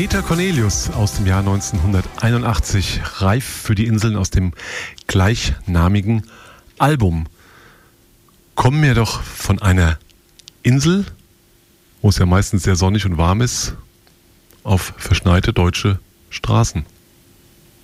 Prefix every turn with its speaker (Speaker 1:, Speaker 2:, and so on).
Speaker 1: Peter Cornelius aus dem Jahr 1981, reif für die Inseln aus dem gleichnamigen Album. Kommen wir doch von einer Insel, wo es ja meistens sehr sonnig und warm ist, auf verschneite deutsche Straßen.